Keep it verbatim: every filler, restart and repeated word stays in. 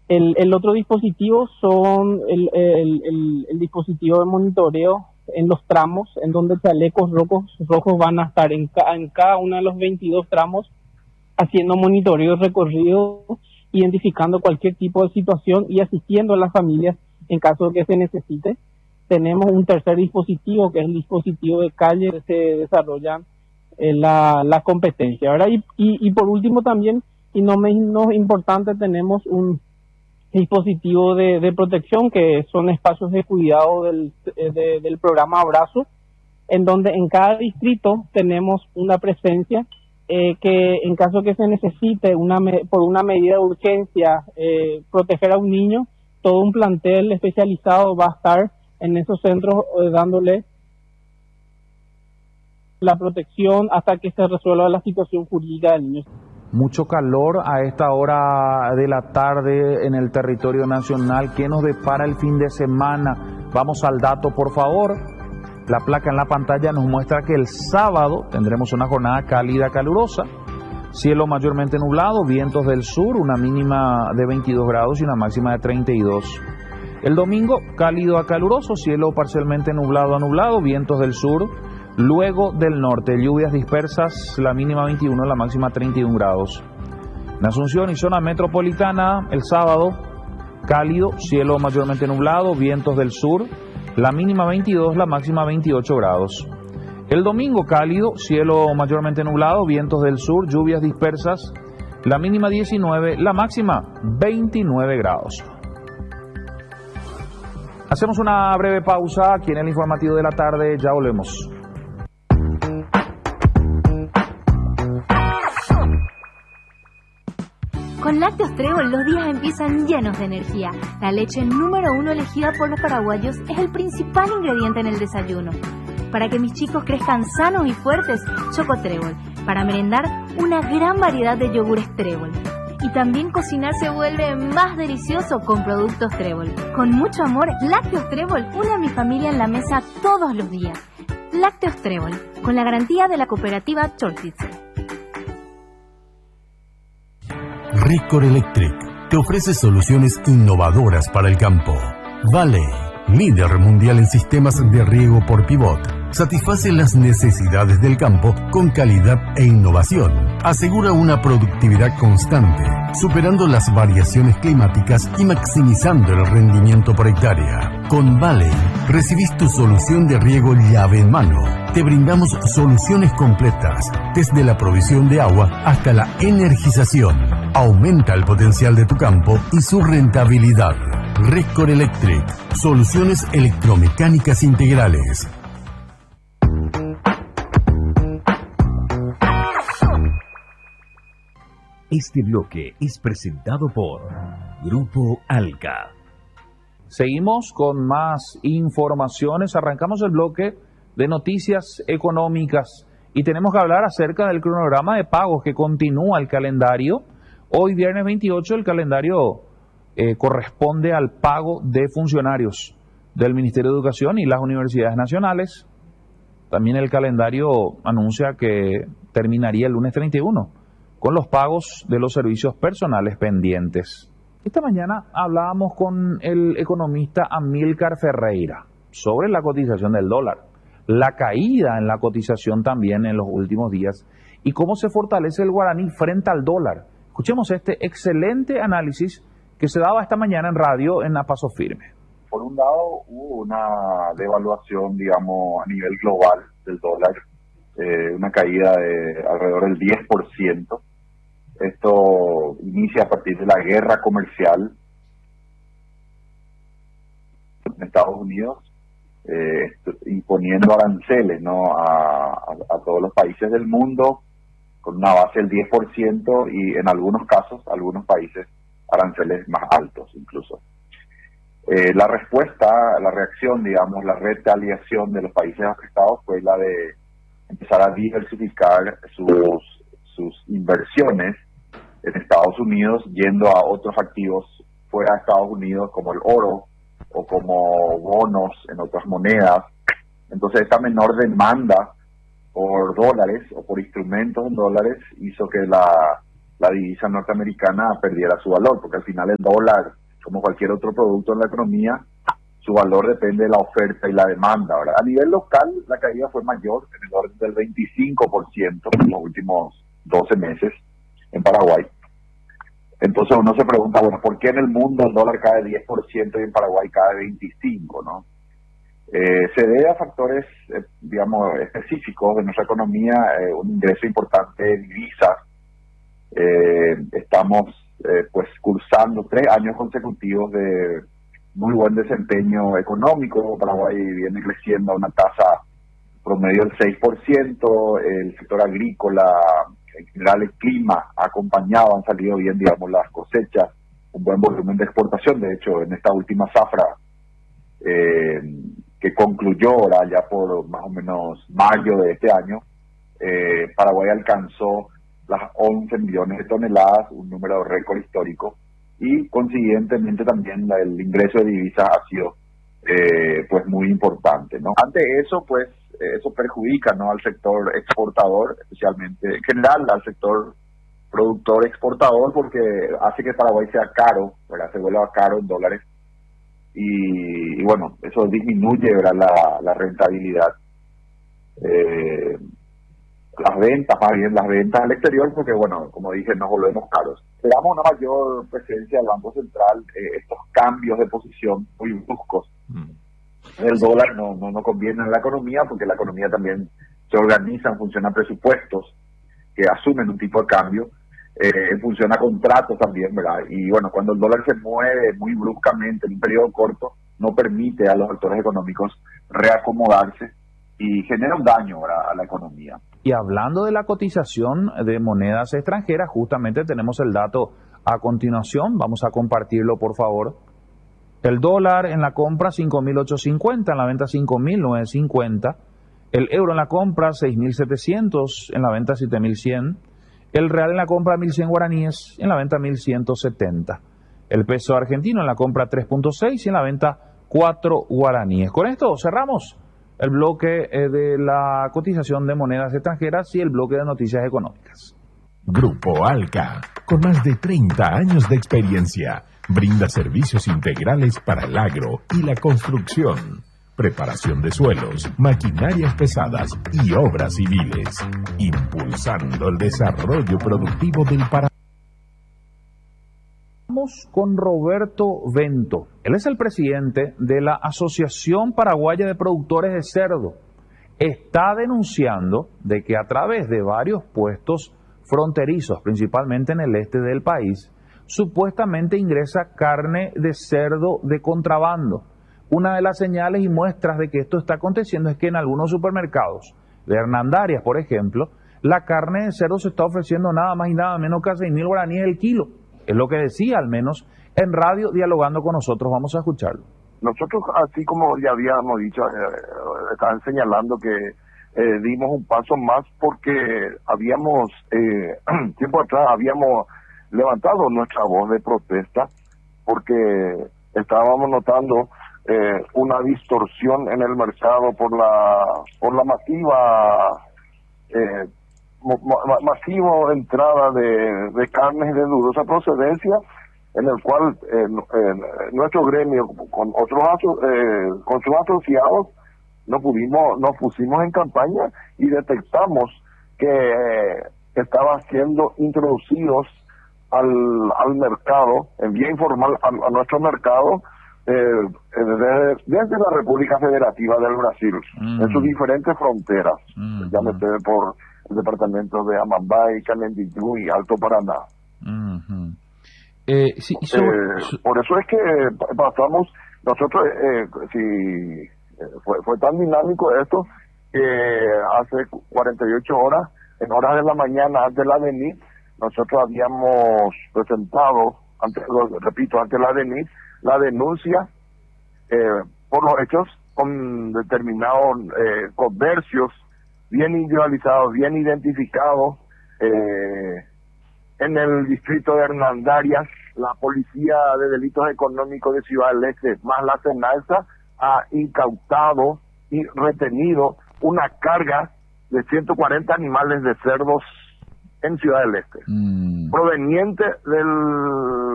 El, el otro dispositivo son el, el, el, el dispositivo de monitoreo en los tramos, en donde chalecos rojos, rojos van a estar en, ca, en cada uno de los veintidós tramos haciendo monitoreo recorrido, identificando cualquier tipo de situación y asistiendo a las familias en caso de que se necesite. Tenemos un tercer dispositivo, que es el dispositivo de calle, que se desarrolla en la, la competencia, ¿verdad? Y, y, y por último también, y no menos importante, tenemos un dispositivo de, de protección, que son espacios de cuidado del, de, del programa Abrazo, en donde en cada distrito tenemos una presencia eh, que en caso que se necesite una por una medida de urgencia eh, proteger a un niño, todo un plantel especializado va a estar en esos centros eh, dándole la protección hasta que se resuelva la situación jurídica del niño. Mucho calor a esta hora de la tarde en el territorio nacional. ¿Qué nos depara el fin de semana? Vamos al dato, por favor. La placa en la pantalla nos muestra que el sábado tendremos una jornada cálida, calurosa. Cielo mayormente nublado, vientos del sur, una mínima de veintidós grados y una máxima de treinta y dos. El domingo, cálido a caluroso, cielo parcialmente nublado a nublado, vientos del sur. Luego del norte, lluvias dispersas, la mínima veintiuno, la máxima treinta y un grados. En Asunción y zona metropolitana, el sábado, cálido, cielo mayormente nublado, vientos del sur, la mínima veintidós, la máxima veintiocho grados. El domingo, cálido, cielo mayormente nublado, vientos del sur, lluvias dispersas, la mínima diecinueve, la máxima veintinueve grados. Hacemos una breve pausa aquí en el informativo de la tarde, ya volvemos. Con Lácteos Trébol los días empiezan llenos de energía. La leche número uno elegida por los paraguayos es el principal ingrediente en el desayuno. Para que mis chicos crezcan sanos y fuertes, Choco Trébol. Para merendar, una gran variedad de yogures Trébol. Y también cocinar se vuelve más delicioso con productos Trébol. Con mucho amor, Lácteos Trébol une a mi familia en la mesa todos los días. Lácteos Trébol, con la garantía de la cooperativa Chortitze. Recor Electric te ofrece soluciones innovadoras para el campo. Valley, líder mundial en sistemas de riego por pivot, satisface las necesidades del campo con calidad e innovación. Asegura una productividad constante, superando las variaciones climáticas y maximizando el rendimiento por hectárea. Con Valley, recibís tu solución de riego llave en mano. Te brindamos soluciones completas, desde la provisión de agua hasta la energización. Aumenta el potencial de tu campo y su rentabilidad. Recor Electric, soluciones electromecánicas integrales. Este bloque es presentado por Grupo Alca. Seguimos con más informaciones. Arrancamos el bloque de noticias económicas y tenemos que hablar acerca del cronograma de pagos que continúa el calendario. Hoy, viernes veintiocho, el calendario eh, corresponde al pago de funcionarios del Ministerio de Educación y las universidades nacionales. También el calendario anuncia que terminaría el lunes treinta y uno con los pagos de los servicios personales pendientes. Esta mañana hablábamos con el economista Amílcar Ferreira sobre la cotización del dólar, la caída en la cotización también en los últimos días y cómo se fortalece el guaraní frente al dólar. Escuchemos este excelente análisis que se daba esta mañana en radio en A Paso Firme. Por un lado, hubo una devaluación, digamos, a nivel global del dólar, eh, una caída de alrededor del diez por ciento. Esto inicia a partir de la guerra comercial en Estados Unidos, eh, imponiendo aranceles, ¿no?, a, a, a todos los países del mundo, con una base del diez por ciento y en algunos casos, algunos países, aranceles más altos incluso. Eh, la respuesta, la reacción, digamos, la retaliación de los países afectados fue la de empezar a diversificar sus, sus inversiones en Estados Unidos, yendo a otros activos fuera de Estados Unidos, como el oro o como bonos en otras monedas. Entonces, esta menor demanda por dólares o por instrumentos en dólares hizo que la la divisa norteamericana perdiera su valor, porque al final el dólar, como cualquier otro producto en la economía, su valor depende de la oferta y la demanda. ¿Verdad? A nivel local, la caída fue mayor, en el orden del veinticinco por ciento en los últimos doce meses en Paraguay. Entonces uno se pregunta, bueno, ¿por qué en el mundo el dólar cae diez por ciento y en Paraguay cae veinticinco por ciento, ¿no? Eh, se debe a factores, eh, digamos, específicos de nuestra economía, eh, un ingreso importante de divisas. Eh, estamos, eh, pues, cursando tres años consecutivos de muy buen desempeño económico. Paraguay viene creciendo a una tasa promedio del seis por ciento, el sector agrícola, en general el clima ha acompañado, han salido bien, digamos, las cosechas, un buen volumen de exportación. De hecho, en esta última zafra, eh, que concluyó ahora ya por más o menos mayo de este año, eh, Paraguay alcanzó las once millones de toneladas, un número récord histórico, y consiguientemente también la, el ingreso de divisas ha sido eh, pues muy importante, ¿no? Ante eso, pues eh, eso perjudica, ¿no?, al sector exportador, especialmente en general al sector productor exportador, porque hace que Paraguay sea caro, ¿verdad? Se vuelva caro en dólares. Y, y bueno, eso disminuye, ¿verdad?, la, la rentabilidad, eh, las ventas, más bien las ventas al exterior, porque bueno, como dije, nos volvemos caros. Esperamos una mayor presencia del Banco Central, eh, estos cambios de posición muy bruscos. Mm. El dólar no, no, no conviene en la economía, porque la economía también se organiza en función a presupuestos que asumen un tipo de cambio, eh, en función a contratos también, ¿verdad? Y bueno, cuando el dólar se mueve muy bruscamente en un periodo corto, no permite a los actores económicos reacomodarse y genera un daño, ¿verdad?, a la economía. Y hablando de la cotización de monedas extranjeras, justamente tenemos el dato a continuación, vamos a compartirlo por favor. El dólar en la compra cinco mil ochocientos cincuenta, en la venta cinco mil novecientos cincuenta. El euro en la compra seis mil setecientos, en la venta siete mil cien. El real en la compra mil cien guaraníes, en la venta mil ciento setenta. El peso argentino en la compra tres punto seis y en la venta cuatro guaraníes. Con esto cerramos el bloque eh, de la cotización de monedas extranjeras y el bloque de noticias económicas. Grupo Alca, con más de treinta años de experiencia, brinda servicios integrales para el agro y la construcción, preparación de suelos, maquinarias pesadas y obras civiles, impulsando el desarrollo productivo del Paraguay. Vamos con Roberto Vento. Él es el presidente de la Asociación Paraguaya de Productores de Cerdo. Está denunciando de que a través de varios puestos fronterizos, principalmente en el este del país, supuestamente ingresa carne de cerdo de contrabando. Una de las señales y muestras de que esto está aconteciendo es que en algunos supermercados de Hernandarias, por ejemplo, la carne de cerdo se está ofreciendo nada más y nada menos que a seis mil guaraníes el kilo. Es lo que decía, al menos en radio, dialogando con nosotros. Vamos a escucharlo. Nosotros, así como ya habíamos dicho, eh, estaban señalando que eh, dimos un paso más porque habíamos, eh, tiempo atrás, habíamos levantado nuestra voz de protesta porque estábamos notando eh, una distorsión en el mercado por la por la masiva eh, ma- masivo entrada de, de carnes de dudosa procedencia, en el cual eh, eh, nuestro gremio con otros aso- eh, con sus asociados nos pudimos nos pusimos en campaña y detectamos que eh, estaban siendo introducidos al al mercado en vía informal a, a nuestro mercado eh, desde, desde la República Federativa del Brasil, mm. en sus diferentes fronteras, mm. llámese por el departamento de Amambay, Canendillú y Alto Paraná. Mm-hmm. eh, sí, sobre... eh, por eso es que pasamos nosotros, eh, si fue, fue tan dinámico esto que hace cuarenta y ocho horas, en horas de la mañana antes de la avenida, nosotros habíamos presentado, ante, repito, ante la avenida, la denuncia eh, por los hechos con determinados eh, comercios bien individualizados, bien identificados. Eh, en el distrito de Hernandarias, la Policía de Delitos Económicos de Ciudad del Este, más la Senalza, ha incautado y retenido una carga de ciento cuarenta animales de cerdos en Ciudad del Este, Mm. proveniente del